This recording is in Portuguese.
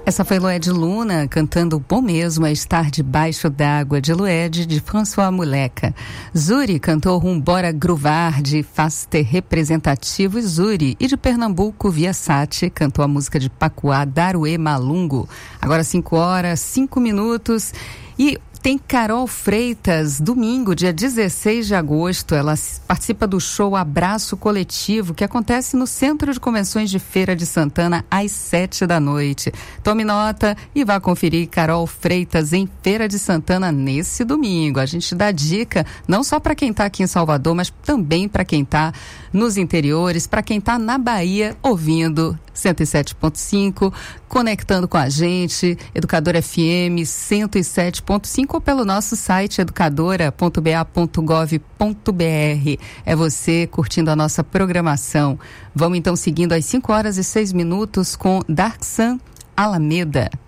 Essa foi Lued Luna cantando Bom Mesmo é Estar Debaixo d'Água, de Lued, de François Muleca. Zuri cantou Rumbora Gruvar, de Faster Representativo e Zuri. E de Pernambuco, Via Sati cantou a música de Pacuá, Daruê Malungo. Agora 5h05. E tem Carol Freitas, domingo, dia 16 de agosto. Ela participa do show Abraço Coletivo, que acontece no Centro de Convenções de Feira de Santana, às 19h. Tome nota e vá conferir Carol Freitas em Feira de Santana nesse domingo. A gente dá dica não só para quem está aqui em Salvador, mas também para quem está nos interiores, para quem está na Bahia ouvindo 107.5, conectando com a gente, Educador FM 107.5 ou pelo nosso site educadora.ba.gov.br. É você curtindo a nossa programação. Vamos então seguindo às 5h06 com Dark Sun Alameda.